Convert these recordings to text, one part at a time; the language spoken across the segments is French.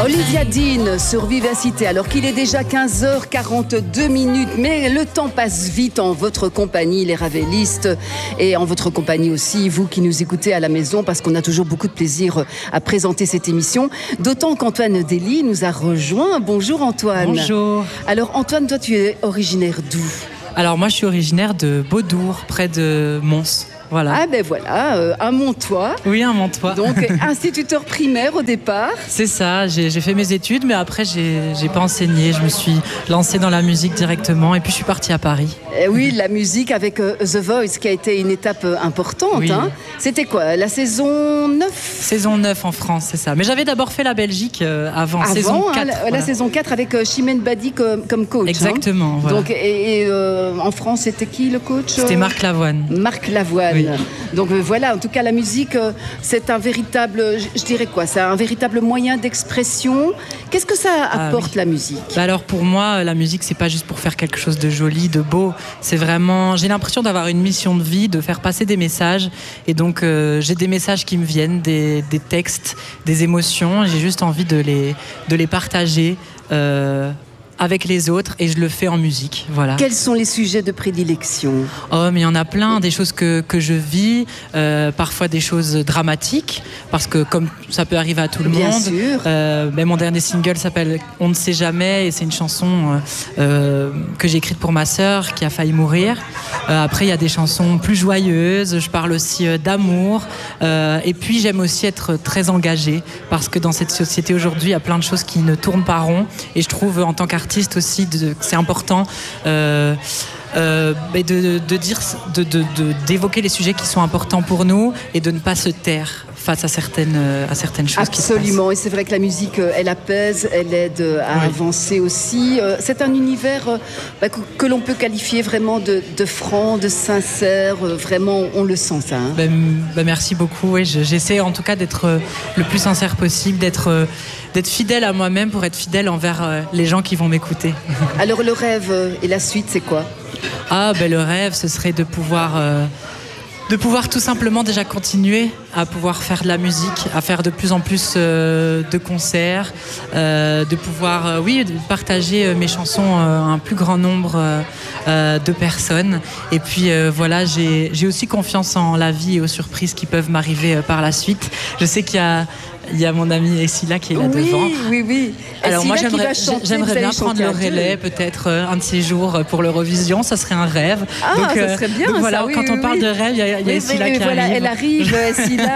Olivia Dean sur Vivacité, alors qu'il est déjà 15h42, mais le temps passe vite en votre compagnie, les Ravelistes, et en votre compagnie aussi, vous qui nous écoutez à la maison, parce qu'on a toujours beaucoup de plaisir à présenter cette émission, d'autant qu'Antoine Dely nous a rejoint. Bonjour Antoine. Bonjour. Alors Antoine, toi tu es originaire d'où ? Alors moi je suis originaire de Beaudour, près de Mons. Voilà. Ah ben voilà, un Montois. Oui, un Montois. Donc instituteur primaire au départ. C'est ça, j'ai fait mes études, mais après j'ai pas enseigné. Je me suis lancée dans la musique directement et puis je suis partie à Paris. Et oui, la musique avec The Voice qui a été une étape importante. Oui. Hein. C'était quoi, la saison 9 ? Saison 9 en France, c'est ça. Mais j'avais d'abord fait la Belgique avant saison 4. La saison 4 avec Chimène Badi comme coach. Exactement. Hein. Voilà. Donc, en France, c'était qui le coach ? C'était Marc Lavoine. Marc Lavoine. Oui. Donc voilà, en tout cas la musique, c'est un véritable, je dirais quoi, c'est un véritable moyen d'expression. Qu'est-ce que ça apporte la musique ? Alors pour moi, la musique, c'est pas juste pour faire quelque chose de joli, de beau. C'est vraiment, j'ai l'impression d'avoir une mission de vie, de faire passer des messages. Et donc j'ai des messages qui me viennent, des textes, des émotions. J'ai juste envie de les partager. Avec les autres, et je le fais en musique, voilà. Quels sont les sujets de prédilection ? Oh, mais il y en a plein, des choses que je vis, parfois des choses dramatiques, parce que comme ça peut arriver à tout le monde. Bien sûr. Mais mon dernier single s'appelle On ne sait jamais, et c'est une chanson que j'ai écrite pour ma sœur qui a failli mourir. Après, il y a des chansons plus joyeuses, je parle aussi d'amour, et puis j'aime aussi être très engagée, parce que dans cette société aujourd'hui, il y a plein de choses qui ne tournent pas rond, et je trouve en tant qu'artiste aussi c'est important d'évoquer les sujets qui sont importants pour nous et de ne pas se taire face à certaines choses. Absolument, et c'est vrai que la musique, elle apaise, elle aide à avancer aussi. C'est un univers que l'on peut qualifier vraiment de franc, de sincère, vraiment on le sent ça. Hein. Merci beaucoup, oui, j'essaie en tout cas d'être le plus sincère possible, d'être fidèle à moi-même pour être fidèle envers les gens qui vont m'écouter. Alors le rêve et la suite, c'est quoi ? Le rêve, ce serait de pouvoir tout simplement déjà continuer à pouvoir faire de la musique, à faire de plus en plus de concerts, de pouvoir partager mes chansons à un plus grand nombre de personnes. Et puis voilà, j'ai aussi confiance en la vie et aux surprises qui peuvent m'arriver par la suite. Je sais qu'il y a mon amie Essila qui est là devant. Oui. Alors moi j'aimerais bien prendre le relais peut-être un de ces jours pour l'Eurovision, ça serait un rêve. Donc, ça serait bien. Donc voilà, ça, quand on parle de rêve, il y a Essila qui arrive. Elle arrive, Essila,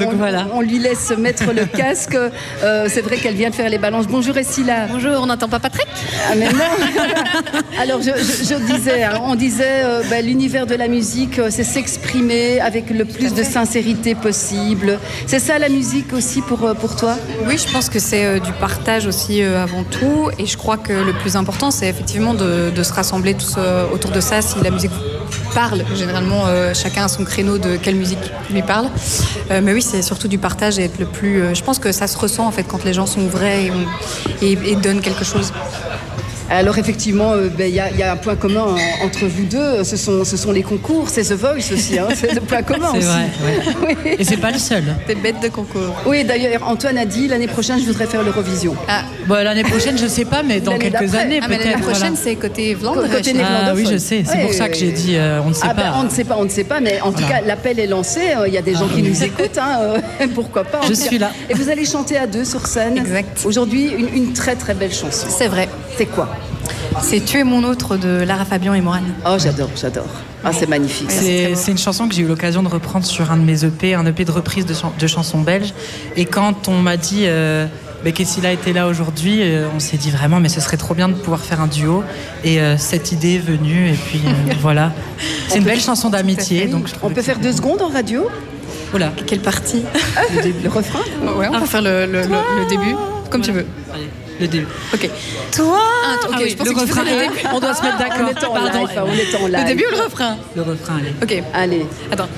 on lui laisse mettre le casque. C'est vrai qu'elle vient de faire les balances. Bonjour Essila. Bonjour, on n'entend pas Patrick ? Ah mais non. Alors je disais, on disait l'univers de la musique, c'est s'exprimer avec le plus de sincérité possible. C'est ça la musique aussi pour toi ? Oui, je pense que c'est du partage aussi avant tout, et je crois que le plus important c'est effectivement de se rassembler tous autour de ça. Si la musique parle, généralement chacun a son créneau de quelle musique lui parle, mais oui, c'est surtout du partage et être le plus... je pense que ça se ressent en fait quand les gens sont vrais et donnent quelque chose. Alors effectivement, y a un point commun entre vous deux, ce sont les concours, c'est The Voice aussi, hein, c'est le point commun c'est aussi. Vrai, ouais. Oui. Et c'est pas le seul. T'es bête de concours. Oui, d'ailleurs, Antoine a dit l'année prochaine, je voudrais faire l'Eurovision. L'année prochaine, je sais pas, mais dans quelques années peut-être. Mais l'année prochaine, c'est côté Vlaanderen. Côté néerlandophone. Oui, je sais, c'est pour ça que j'ai dit on ne sait pas. On ne sait pas, mais en tout cas, l'appel est lancé, il y a des gens qui nous écoutent, pourquoi pas. Je suis là. Et vous allez chanter à deux sur scène. Exact. Aujourd'hui, une très très belle chanson. C'est vrai. C'est quoi ? C'est Tu es mon autre de Lara Fabian et Morane. Oh, j'adore. Ah, c'est magnifique. C'est une chanson que j'ai eu l'occasion de reprendre sur un de mes EP, un EP de reprise de chansons belges. Et quand on m'a dit qu'Essila était là aujourd'hui, on s'est dit vraiment, mais ce serait trop bien de pouvoir faire un duo. Et cette idée est venue, et puis voilà. C'est une belle chanson d'amitié. Donc on peut faire 2 secondes en radio ? Oula. Quelle partie ? Le refrain ? Ouais, on peut faire le début, comme tu veux. Allez. Le début. Ok. Toi. Je pense le refrain. On doit se mettre d'accord. On est en live. Le début ou le refrain ? Le refrain, allez. Ok. Allez. Attends.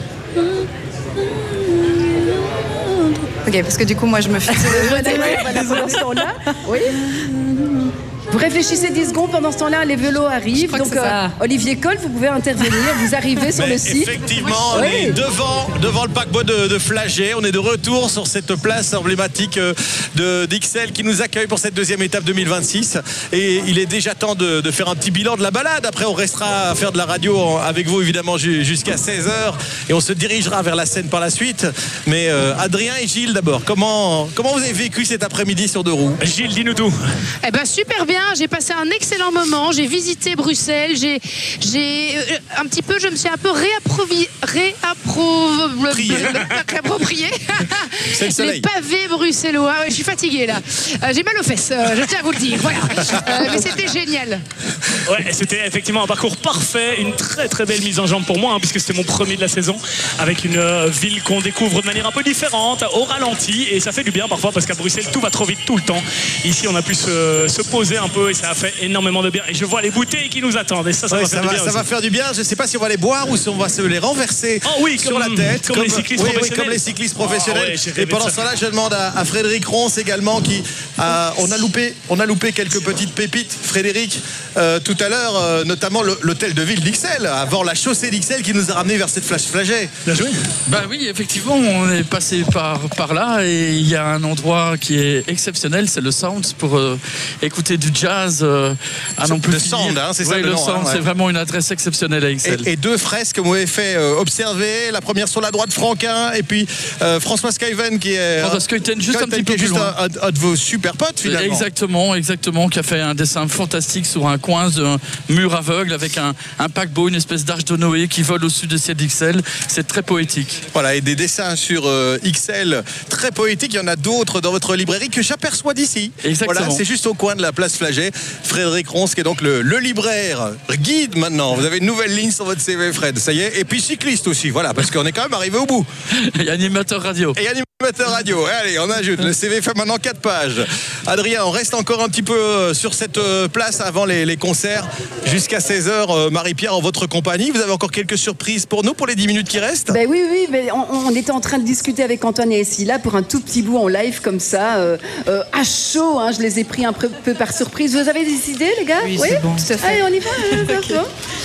Ok, parce que du coup, moi, je me fais... Voilà, pour l'instant, là. Oui. Vous réfléchissez 10 secondes, pendant ce temps-là, les vélos arrivent. Donc, Olivier Coll, vous pouvez intervenir, vous arrivez sur le site. Effectivement, on est devant le paquebot de Flagey. On est de retour sur cette place emblématique d'XL qui nous accueille pour cette deuxième étape 2026. Et il est déjà temps de faire un petit bilan de la balade. Après, on restera à faire de la radio avec vous, évidemment, jusqu'à 16h. Et on se dirigera vers la Seine par la suite. Mais Adrien et Gilles, d'abord, comment vous avez vécu cet après-midi sur deux roues? Gilles, dis-nous tout. Eh ben, super bien. J'ai passé un excellent moment. J'ai visité Bruxelles. J'ai un petit peu, je me suis un peu réapproprié les pavés bruxellois. Ouais, je suis fatiguée là. J'ai mal aux fesses. Je tiens à vous le dire. Voilà. Mais c'était génial. Ouais, c'était effectivement un parcours parfait, une très très belle mise en jambe pour moi, puisque c'était mon premier de la saison, avec une ville qu'on découvre de manière un peu différente, au ralenti, et ça fait du bien parfois parce qu'à Bruxelles tout va trop vite tout le temps. Ici on a pu se poser un peu et ça a fait énormément de bien. Et je vois les bouteilles qui nous attendent et ça va faire du bien. Ça va faire du bien. Je ne sais pas si on va les boire ou si on va se les renverser sur la tête, comme les cyclistes professionnels. Comme les cyclistes professionnels. Et pendant ce temps-là, je demande à Frédéric Ronce également on a loupé quelques petites pépites, Frédéric, tout à l'heure, notamment l'hôtel de ville d'XL, avant la chaussée d'XL qui nous a ramené vers cette Flagey. Bien joué. Bah oui, effectivement, on est passé par là et il y a un endroit qui est exceptionnel, c'est le Sound pour écouter du jazz à non plus. Le Sound, c'est ça le nom. Sound, c'est vraiment une adresse exceptionnelle à XL. Et deux fresques que vous m'avez fait observer. La première sur la droite, Franquin, et puis François Skyven qui est. François Skyven, juste un petit peu plus loin. Un de vos super potes finalement. Exactement, qui a fait un dessin fantastique sur un coin d'un mur aveugle avec un paquebot, une espèce d'arche de Noé qui vole au-dessus des ciels d'XL. C'est très poétique. Voilà, et des dessins sur XL très poétiques. Il y en a d'autres dans votre librairie que j'aperçois d'ici. Exactement. Voilà, c'est juste au coin de la place Flagey. Frédéric Ronce qui est donc le libraire guide maintenant. Vous avez une nouvelle ligne sur votre CV, Fred. Ça y est. Et puis cycliste aussi, voilà, parce qu'on est quand même arrivé au bout. Et animateur radio. Allez, on ajoute. Le CV fait maintenant 4 pages. Adrien, on reste encore un petit peu sur cette place avant les concerts jusqu'à 16h. Marie-Pierre, en votre compagnie, vous avez encore quelques surprises pour nous pour les 10 minutes qui restent? Ben oui, mais on était en train de discuter avec Antoine et Essylla pour un tout petit bout en live comme ça, à chaud. Je les ai pris un peu par surprise. Vous avez des idées, les gars? Oui, c'est bon. Tout à fait. Allez, on y va. Okay.